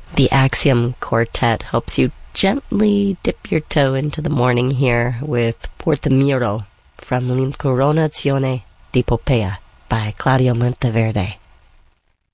The Axiom Quartet helps you gently dip your toe into the morning here with Portamiro from L'Incoronazione di Poppea by Claudio Monteverde.